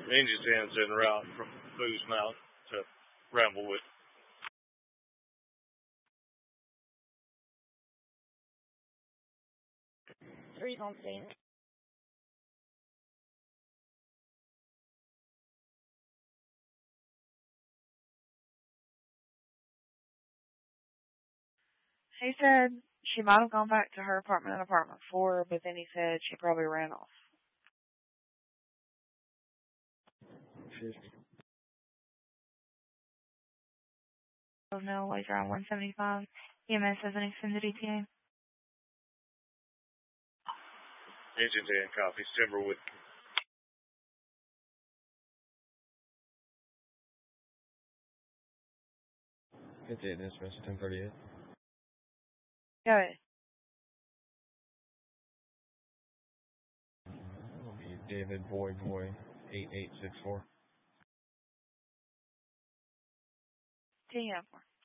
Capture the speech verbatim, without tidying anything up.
Engine ten's en route from Booze Mountain to Bramblewood. Three's on scene. He said she might have gone back to her apartment in apartment four, but then he said she probably ran off. Oh no, like around one seventy-five. E M S has an extended E T A. Engine ten copies, Timberwood. fifty-eight dismiss, ten thirty-eight. Go ahead. It'll be David Boy Boy, eight eight six four. T F four.